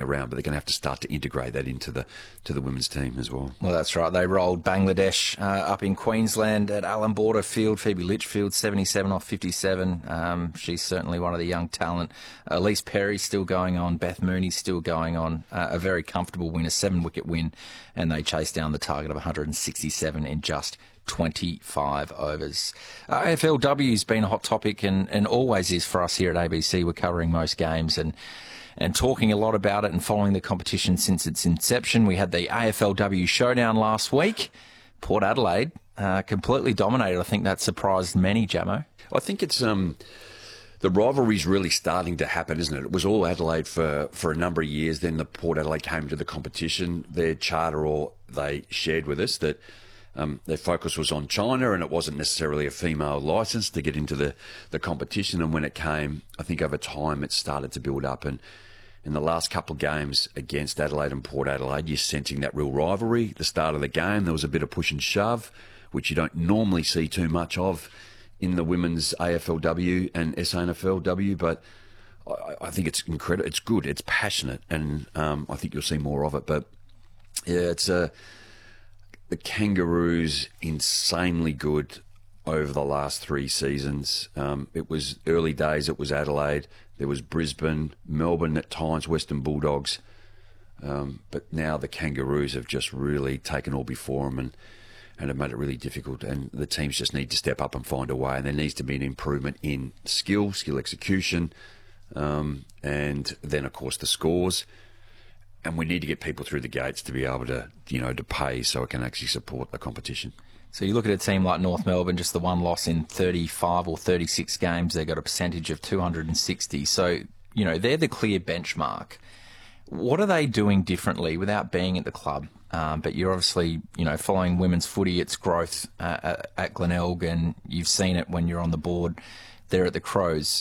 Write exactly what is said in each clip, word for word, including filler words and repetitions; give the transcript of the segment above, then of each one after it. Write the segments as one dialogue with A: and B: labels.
A: around, but they're going to have to start to integrate that into the to the women's team as well.
B: Well, that's right. They rolled Bangladesh uh, up in Queensland at Allan Border Field. Phoebe Litchfield, seventy-seven off fifty-seven. Um, she's certainly one of the young talent. Elise Perry's still going on. Beth Mooney's still going on. Uh, a very comfortable win, a seven-wicket win, and they chased down the target of one hundred sixty-seven in just twenty-five overs. Uh, A F L W's been a hot topic and, and always is for us here at A B C. We're covering most games and and talking a lot about it and following the competition since its inception. We had the A F L W showdown last week. Port Adelaide uh, completely dominated. I think that surprised many, Jamo.
A: I think it's um, the rivalry's really starting to happen, isn't it? It was all Adelaide for, for a number of years. Then the Port Adelaide came to the competition. Their charter, or they shared with us that Um, their focus was on China, and it wasn't necessarily a female licence to get into the, the competition. And when it came, I think over time it started to build up. And in the last couple of games against Adelaide and Port Adelaide, you're sensing that real rivalry. The start of the game, there was a bit of push and shove, which you don't normally see too much of in the women's A F L W and S A N F L W. But I, I think it's incredible. It's good. It's passionate, and um, I think you'll see more of it. But yeah, it's a. Uh, The Kangaroos, insanely good over the last three seasons. Um, it was early days, it was Adelaide. There was Brisbane, Melbourne at times, Western Bulldogs. Um, but now the Kangaroos have just really taken all before them and, and have made it really difficult. And the teams just need to step up and find a way. And there needs to be an improvement in skill, skill execution, um, and then, of course, the scores. And we need to get people through the gates to be able to, you know, to pay so it can actually support the competition.
B: So you look at a team like North Melbourne, just the one loss in thirty-five or thirty-six games. They've got a percentage of two hundred sixty. So, you know, they're the clear benchmark. What are they doing differently without being at the club? Um, but you're obviously, you know, following women's footy, its growth uh, at, at Glenelg, and you've seen it when you're on the board there at the Crows.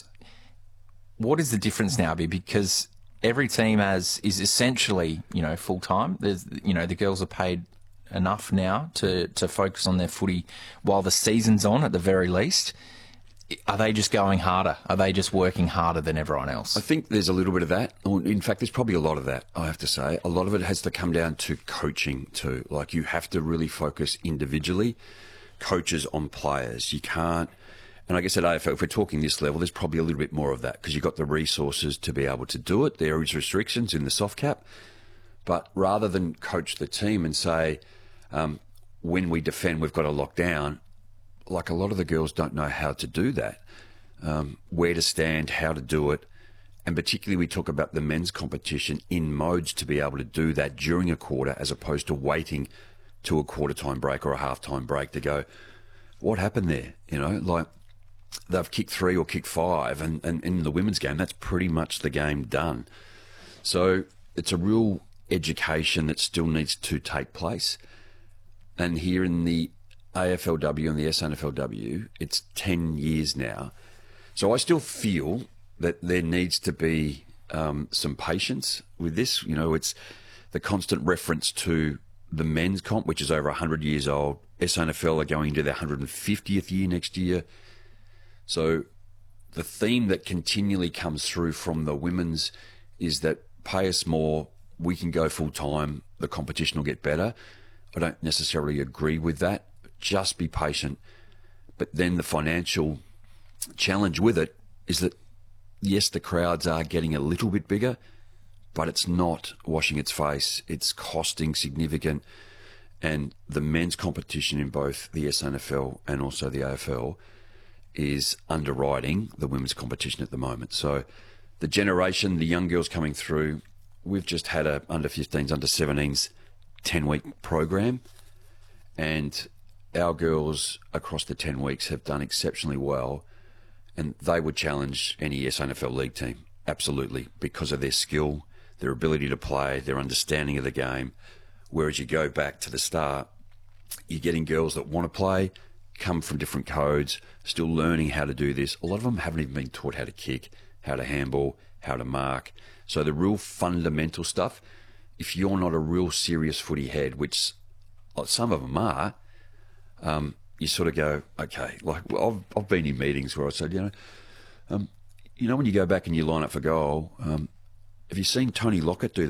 B: What is the difference now? Because every team has is essentially, you know, full time. There's, you know, the girls are paid enough now to to focus on their footy while the season's on, at the very least. Are they just going harder? Are they just working harder than everyone else?
A: I think there's a little bit of that. In fact, there's probably a lot of that, I have to say. A lot of it has to come down to coaching too. Like, you have to really focus individually, coaches on players. You can't. And I guess at A F L, if we're talking this level, there's probably a little bit more of that because you've got the resources to be able to do it. There is restrictions in the soft cap. But rather than coach the team and say, um, when we defend, we've got to lock down, like, a lot of the girls don't know how to do that, um, where to stand, how to do it. And particularly we talk about the men's competition in modes to be able to do that during a quarter as opposed to waiting to a quarter time break or a half time break to go, what happened there? You know, like, they've kicked three or kicked five, and, and in the women's game, that's pretty much the game done. So it's a real education that still needs to take place. And here in the A F L W and the S A N F L W, it's ten years now. So I still feel that there needs to be um, some patience with this. You know, it's the constant reference to the men's comp, which is over one hundred years old. S A N F L are going into their one hundred fiftieth year next year. So the theme that continually comes through from the women's is that pay us more, we can go full time, the competition will get better. I don't necessarily agree with that. Just be patient. But then the financial challenge with it is that, yes, the crowds are getting a little bit bigger, but it's not washing its face. It's costing significant. And the men's competition in both the S A N F L and also the A F L is underwriting the women's competition at the moment. So the generation, the young girls coming through, we've just had a under fifteens, under seventeens ten-week program, and our girls across the ten weeks have done exceptionally well, and they would challenge any S A N F L league team, absolutely, because of their skill, their ability to play, their understanding of the game. Whereas you go back to the start, you're getting girls that want to play, come from different codes, still learning how to do this. A lot of them haven't even been taught how to kick, how to handball, how to mark. So the real fundamental stuff, if you're not a real serious footy head, which some of them are, um, you sort of go, okay, like I've, I've been in meetings where I said, you know, um, you know, when you go back and you line up for goal, um, have you seen Tony Lockett do that?